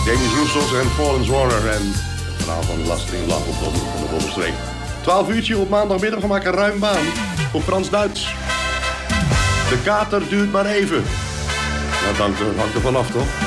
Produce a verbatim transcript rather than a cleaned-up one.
Demis Roussos en Florence Warner. En vanavond Lasting Love op de, van de Bommelstreek. twaalf uurtje op maandagmiddag. We maken ruim baan op Frans-Duits. De kater duurt maar even. Dat hangt er, hangt er vanaf, toch?